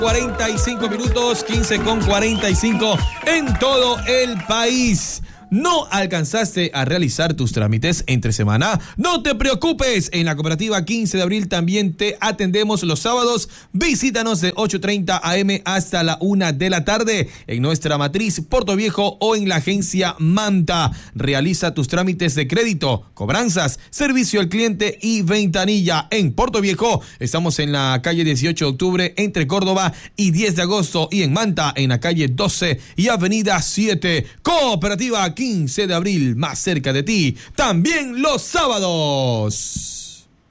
45 minutos, 15:45 en todo el país. ¿No alcanzaste a realizar tus trámites entre semana? No te preocupes, en la cooperativa 15 de abril también te atendemos los sábados. Visítanos de 8:30 a.m. hasta la 1 de la tarde en nuestra matriz Puerto Viejo o en la agencia Manta. Realiza tus trámites de crédito, cobranzas, servicio al cliente y ventanilla. En Puerto Viejo estamos en la calle 18 de octubre entre Córdoba y 10 de agosto y en Manta en la calle 12 y avenida 7. Cooperativa 15 de abril, más cerca de ti, también los sábados.